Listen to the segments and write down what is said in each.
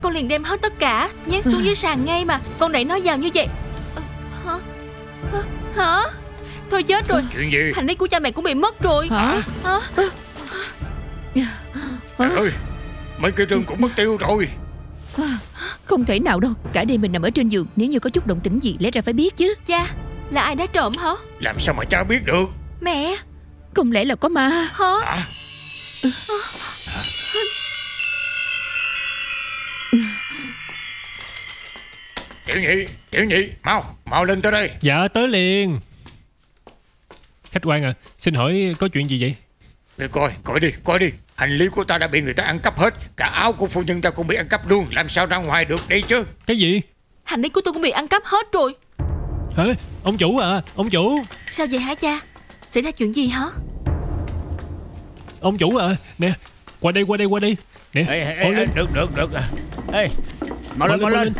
Con liền đem hết tất cả nhét xuống dưới sàn ngay mà. Con đẩy nó vào như vậy. Hả? Hả? Thôi chết rồi. Chuyện gì? Hành lý của cha mẹ cũng bị mất rồi. Hả? Trời ơi, mấy cái rương cũng mất tiêu rồi. Không thể nào đâu. Cả đêm mình nằm ở trên giường, nếu như có chút động tĩnh gì lẽ ra phải biết chứ. Cha, là ai đã trộm hả? Làm sao mà cha biết được? Mẹ. Không lẽ là có ma? Hả? Hả? Tiểu nhị, mau lên tới đây. Dạ tới liền. Khách quan à, xin hỏi có chuyện gì vậy? Để coi đi. Hành lý của ta đã bị người ta ăn cắp hết. Cả áo của phu nhân ta cũng bị ăn cắp luôn. Làm sao ra ngoài được đây chứ? Cái gì? Hành lý của tôi cũng bị ăn cắp hết rồi. Hả? Ông chủ à, ông chủ. Sao vậy hả cha? Xảy ra chuyện gì hả? Ông chủ à, nè, qua đây. Nè, Được. Ê, mau lên.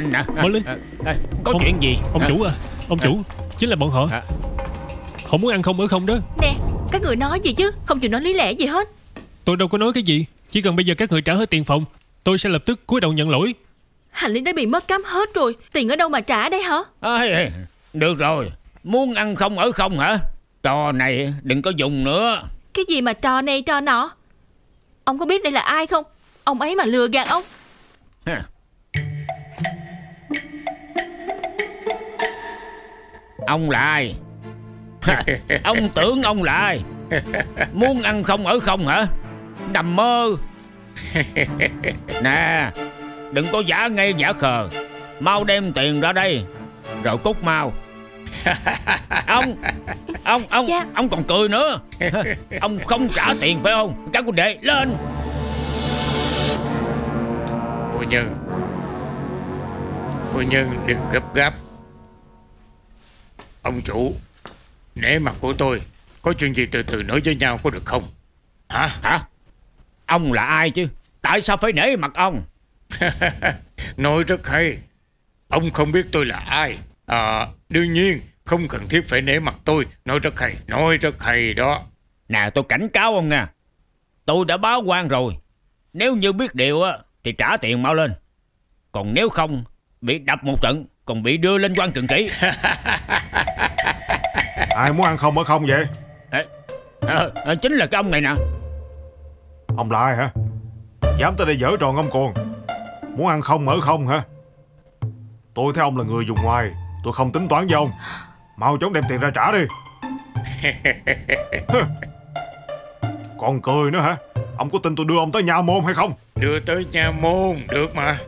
Có Ông, chuyện gì? Ông chủ à, ông chủ, chính là bọn họ. Không muốn ăn không ở không đó. Nè, các người nói gì chứ? Không chịu nói lý lẽ gì hết. Tôi đâu có nói cái gì. Chỉ cần bây giờ các người trả hết tiền phòng, tôi sẽ lập tức cúi đầu nhận lỗi. Hành lý đã bị mất cắp hết rồi. Tiền ở đâu mà trả đây hả? Được rồi, muốn ăn không ở không hả? Trò này đừng có dùng nữa. Cái gì mà trò này trò nọ? Ông có biết đây là ai không? Ông ấy mà lừa gạt ông. Ông là ai? Ông tưởng ông là ai? Muốn ăn không ở không hả? Nằm mơ. Nè, đừng có giả ngây giả khờ. Mau đem tiền ra đây rồi cút mau. Ông còn cười nữa. Ông không trả tiền phải không? Các huynh đệ lên. Phu nhân đừng gấp gáp. Ông chủ, nể mặt của tôi, có chuyện gì từ từ nói với nhau có được không? Hả? Ông là ai chứ? Tại sao phải nể mặt ông? Nói rất hay. Ông không biết tôi là ai. Đương nhiên không cần thiết phải nể mặt tôi. Nói rất hay đó. Nè, tôi cảnh cáo ông nha. Tôi đã báo quan rồi. Nếu như biết điều á thì trả tiền mau lên. Còn nếu không, bị đập một trận, còn bị đưa lên quan trường kỷ. Ai muốn ăn không ở không vậy? Chính là cái ông này nè. Ông là ai hả? Dám tới đây giở trò ngông cuồng. Muốn ăn không ở không hả? Tôi thấy ông là người dùng ngoài, tôi không tính toán với ông. Mau chóng đem tiền ra trả đi. Còn cười nữa hả? Ông có tin tôi đưa ông tới nha môn hay không? Đưa tới nha môn được mà.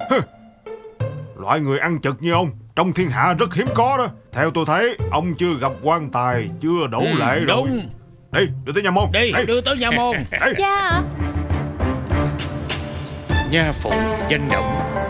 Loại người ăn chực như ông trong thiên hạ rất hiếm có đó. Theo tôi thấy ông chưa gặp quan tài, chưa đổ lệ rồi. Đúng. Đi, đưa tới nha môn. Đi, đưa tới nha môn. Cha à? Nha phụ danh động,